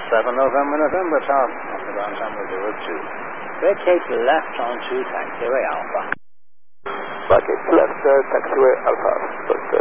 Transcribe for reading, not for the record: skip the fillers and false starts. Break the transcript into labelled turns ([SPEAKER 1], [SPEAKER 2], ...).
[SPEAKER 1] 7 November, Tower, Ground Number 02. Vacate left onto taxiway Alpha.
[SPEAKER 2] Vacate left, taxiway Alpha.